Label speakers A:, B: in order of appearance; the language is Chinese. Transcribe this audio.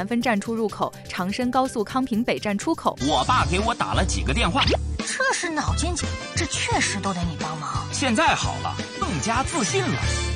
A: 南分站出入口、长深高速康平北站出口。
B: 我爸给我打了几个电话，
C: 这是脑筋急，这确实都得你帮忙。
B: 现在好了，更加自信了。